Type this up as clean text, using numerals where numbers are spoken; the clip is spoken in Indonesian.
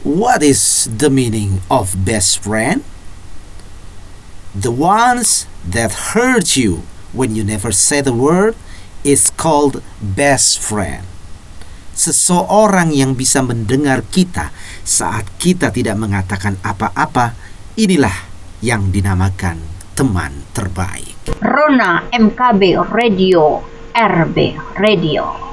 What is the meaning of best friend? The ones that hurt you when you never said a word is called best friend. Seseorang yang bisa mendengar kita saat kita tidak mengatakan apa-apa, inilah yang dinamakan teman terbaik. Rona MKB Radio, RB Radio.